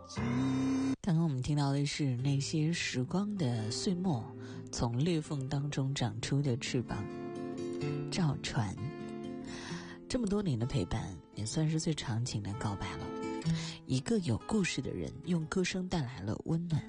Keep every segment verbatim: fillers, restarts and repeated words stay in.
刚刚我们听到的是那些时光的碎末，从裂缝当中长出的翅膀。赵传，这么多年的陪伴，也算是最长情的告白了。一个有故事的人，用歌声带来了温暖。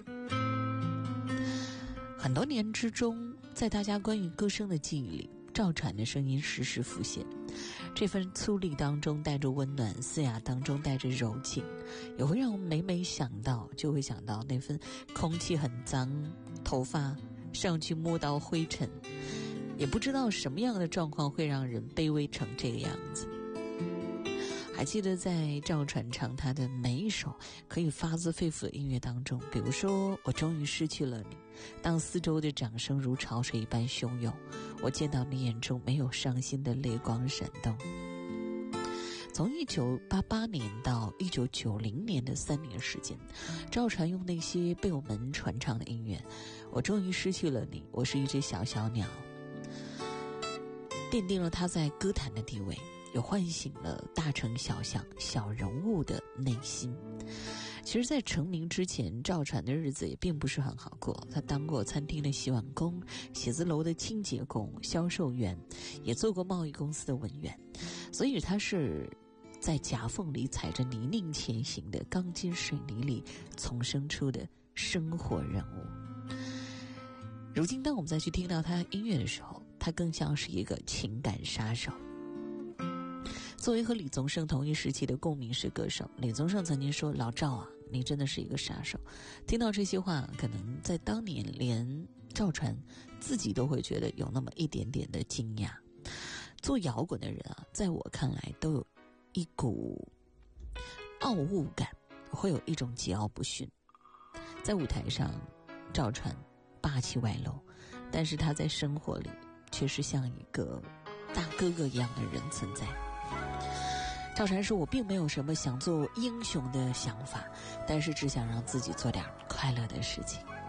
很多年之中，在大家关于歌声的记忆里，赵传的声音时时浮现。这份粗粝当中带着温暖，嘶哑当中带着柔情，也会让我们每每想到，就会想到那份空气很脏，头发上去摸到灰尘，也不知道什么样的状况会让人卑微成这个样子。还记得在赵传唱他的每一首可以发自肺腑的音乐当中，比如说我终于失去了你，当四周的掌声如潮水一般汹涌，我见到你眼中没有伤心的泪光闪动。从一九八八年到一九九零年的三年时间，赵传用那些被我们传唱的音乐，我终于失去了你，我是一只小小鸟，奠定了他在歌坛的地位，也唤醒了大城小巷小人物的内心。其实在成名之前，赵传的日子也并不是很好过，他当过餐厅的洗碗工，写字楼的清洁工，销售员，也做过贸易公司的文员，所以他是在夹缝里踩着泥泞前行的钢筋水泥里丛生出的生活人物。如今当我们再去听到他音乐的时候，他更像是一个情感杀手。作为和李宗盛同一时期的共鸣式歌手，李宗盛曾经说，老赵啊，你真的是一个杀手。听到这些话，可能在当年连赵传自己都会觉得有那么一点点的惊讶。做摇滚的人啊，在我看来都有一股傲物感，会有一种桀骜不驯。在舞台上，赵传霸气外露，但是他在生活里却是像一个大哥哥一样的人存在。赵传说，我并没有什么想做英雄的想法，但是只想让自己做点快乐的事情。